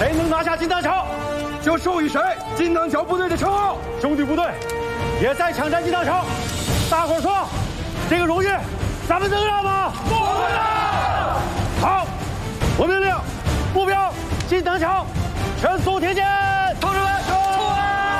谁能拿下金堂桥， 就授予谁金堂桥部队的称号。 兄弟部队也在抢占金堂桥，大伙儿说，这个荣誉咱们能让吗？不能让！好，我命令目标金堂桥，全速挺进！同志们，冲啊！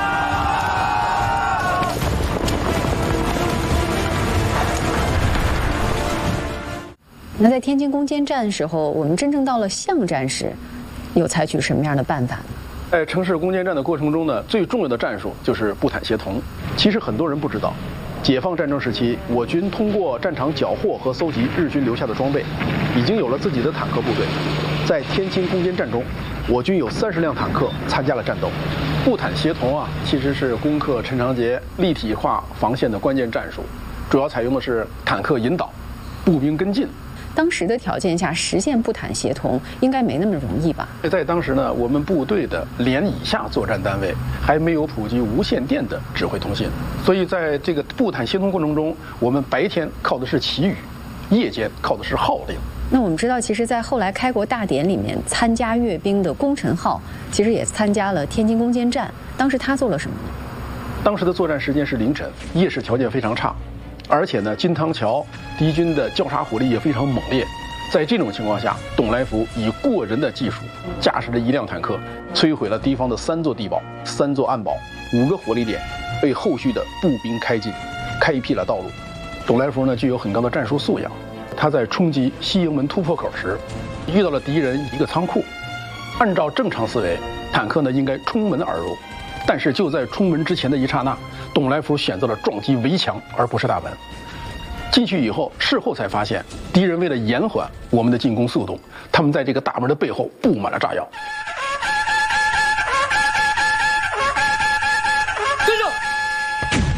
那在天津攻坚战的时候，我们真正到了巷战时，有采取什么样的办法呢？ 在城市攻坚战的过程中呢，最重要的战术就是步坦协同。其实很多人不知道，解放战争时期，我军通过战场缴获和搜集日军留下的装备，已经有了自己的坦克部队。在天津攻坚战中，我军有30辆坦克参加了战斗。步坦协同啊，其实是攻克陈长捷立体化防线的关键战术，主要采用的是坦克引导，步兵跟进。 当时的条件下实现步坦协同应该没那么容易吧？ 在当时呢，我们部队的连以下作战单位还没有普及无线电的指挥通信，所以在这个步坦协同过程中，我们白天靠的是旗语，夜间靠的是号令。 那我们知道，其实，在后来开国大典里面，参加阅兵的功臣号其实也参加了天津攻坚战。当时他做了什么呢？ 当时的作战时间是凌晨，夜视条件非常差。而且呢，金堂桥敌军的交叉火力也非常猛烈。在这种情况下，董来福以过人的技术，驾驶着1辆坦克，摧毁了敌方的3座地堡、3座暗堡、5个火力点，为后续的步兵开进开辟了道路。董来福呢，具有很高的战术素养。他在冲击西营门突破口时，遇到了敌人一个仓库。按照正常思维，坦克呢应该冲门而入。但是就在冲门之前的一刹那，董来福选择了撞击围墙，而不是大门。进去以后，事后才发现，敌人为了延缓我们的进攻速度，他们在这个大门的背后布满了炸药。